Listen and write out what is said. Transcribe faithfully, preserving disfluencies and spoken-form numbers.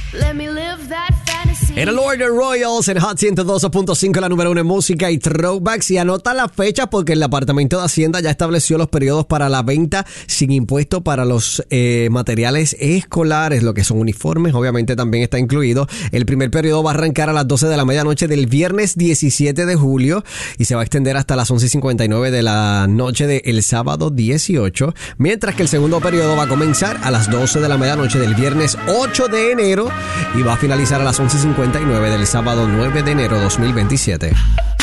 Let me live that fantasy. Era Lord Royals en Hot ciento dos punto cinco, la número uno en música y throwbacks. Y anota la fecha porque el Departamento de Hacienda ya estableció los periodos para la venta sin impuesto para los eh, materiales escolares, lo que son uniformes, obviamente también está incluido. El primer periodo va a arrancar a las doce de la medianoche del viernes diecisiete de julio y se va a extender hasta las once y cincuenta y nueve de la noche del sábado dieciocho, mientras que el segundo periodo va a comenzar a las doce de la medianoche del viernes ocho de enero y va a finalizar a las once y cincuenta y nueve del sábado nueve de enero dos mil veintisiete.